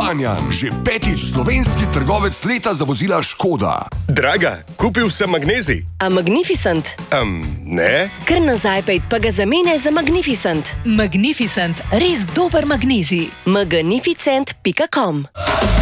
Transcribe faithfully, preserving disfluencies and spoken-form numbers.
Kranjan, že petič slovenski trgovec leta za vozila Škoda. Draga, kupil sem magnezij. A Magnificent? Um, ne? Kar nazaj pejt, pa ga zamenjaj za Magnificent. Magnificent, res dober magnezij. magnificent pika com